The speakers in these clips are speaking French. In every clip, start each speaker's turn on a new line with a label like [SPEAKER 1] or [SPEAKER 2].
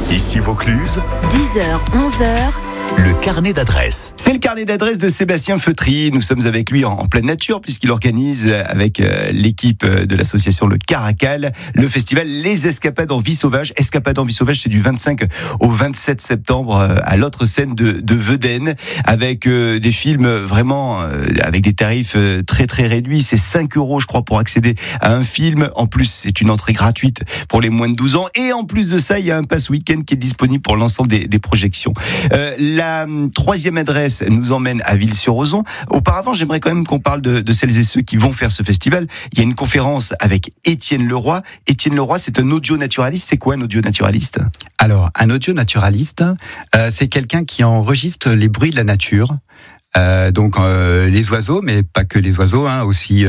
[SPEAKER 1] Ici Vaucluse,
[SPEAKER 2] 10h, 11h.
[SPEAKER 1] le carnet d'adresses.
[SPEAKER 3] C'est le carnet d'adresses de Sébastien Feutry. Nous sommes avec lui en pleine nature puisqu'il organise avec l'équipe de l'association Le Caracal le festival Les Escapades en vie sauvage. Escapades en vie sauvage, c'est du 25 au 27 septembre à l'autre scène de Vedène avec des films vraiment avec des tarifs très très réduits. C'est 5 € je crois pour accéder à un film. En plus, c'est une entrée gratuite pour les moins de 12 ans. Et en plus de ça, il y a un pass week-end qui est disponible pour l'ensemble des projections. La troisième adresse nous emmène à Ville-sur-Ozon. Auparavant, j'aimerais quand même qu'on parle de celles et ceux qui vont faire ce festival. Il y a une conférence avec Étienne Leroy. Étienne Leroy, c'est un audio-naturaliste. C'est quoi un audio-naturaliste ?
[SPEAKER 4] Alors, un audio-naturaliste, c'est quelqu'un qui enregistre les bruits de la nature. Donc les oiseaux, mais pas que les oiseaux, hein, aussi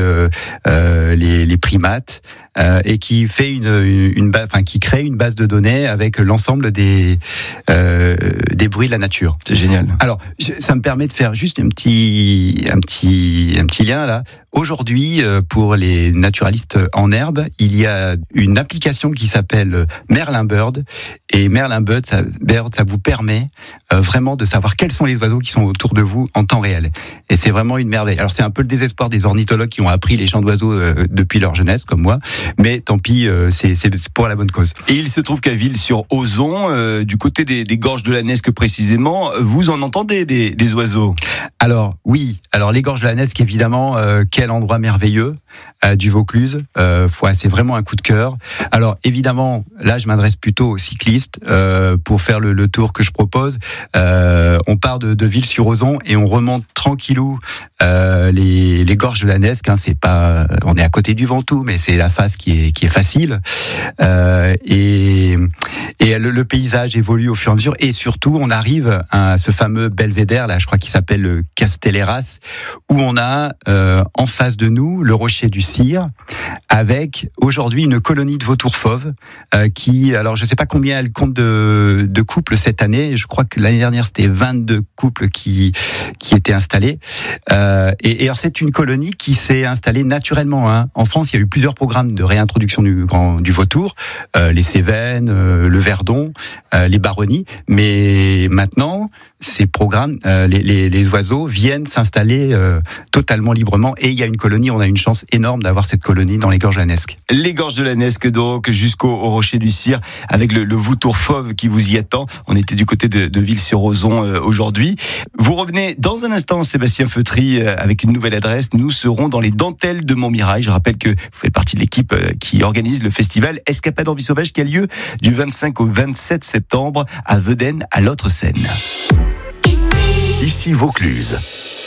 [SPEAKER 4] les primates, et qui fait qui crée une base de données avec l'ensemble des bruits de la nature.
[SPEAKER 3] C'est génial.
[SPEAKER 4] Alors, ça me permet de faire juste un petit lien là. Aujourd'hui, pour les naturalistes en herbe, il y a une application qui s'appelle Merlin Bird, et Merlin Bird, ça vous permet vraiment de savoir quels sont les oiseaux qui sont autour de vous en temps réel. Et c'est vraiment une merveille. Alors c'est un peu le désespoir des ornithologues qui ont appris les chants d'oiseaux depuis leur jeunesse, comme moi, mais tant pis, c'est pour la bonne cause.
[SPEAKER 3] Et il se trouve qu'à Ville-sur-Ozon, du côté des gorges de la Nesque précisément, vous en entendez des oiseaux ?
[SPEAKER 4] Alors oui, les gorges de la Nesque, évidemment, quel endroit merveilleux du Vaucluse. C'est vraiment un coup de cœur. Alors évidemment, là je m'adresse plutôt aux cyclistes pour faire le tour que je propose. On part de Ville-sur-Ozon et on remonte tranquillou les gorges de la Nesque. Hein, c'est pas, on est à côté du Ventoux, mais c'est la face qui est facile. Et le paysage évolue au fur et à mesure. Et surtout, on arrive à ce fameux belvédère là, je crois qu'il s'appelle le Castelleras, où on a en face de nous le rocher du Cire, avec aujourd'hui une colonie de vautours fauves qui, alors je sais pas combien elle compte de couples cette année. Je crois que l'année dernière c'était 22 couples qui étaient installés. Et alors c'est une colonie qui s'est installée naturellement. Hein. En France, il y a eu plusieurs programmes de réintroduction du vautour, les Cévennes, le Verdon, les Baronnies. Mais maintenant, ces programmes, les oiseaux viennent s'installer totalement librement. Et il y a une colonie, on a une chance énorme d'avoir cette colonie dans les gorges de la Nesque.
[SPEAKER 3] Les gorges de la Nesque, donc, jusqu'au rocher du Cire, avec le vautour fauve qui vous y attend. On était du côté de Ville-sur-Ozon aujourd'hui. Vous revenez dans un instant, Sébastien Feutry, avec une nouvelle adresse. Nous serons dans les dentelles de Montmirail. Je rappelle que vous faites partie de l'équipe qui organise le festival Escapades en vie sauvage qui a lieu du 25 au 27 septembre à Vedène, à l'autre scène.
[SPEAKER 1] Ici Vaucluse.